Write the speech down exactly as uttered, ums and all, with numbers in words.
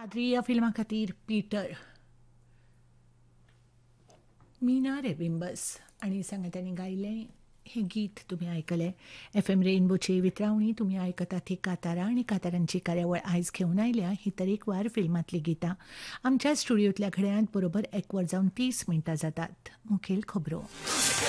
पाद्री या फिल्मा खातीर पिटर मीना रेबिंबस आणि सांगात्यांनी गायलें हे गीत तुम्ही आयकले. एफ एम रेनबोची वितरावणी तुम्ही आयकतात ही कातारा आणि कातारांची कार्यावळ आयज घेऊन आयल्या ही तरेकवार फिल्मांतली गितां. आमच्या स्टुडियोंतल्या घड्याळांत बरोबर एक वर जावन तीस मिनटां जातात. मुखेल खबरो.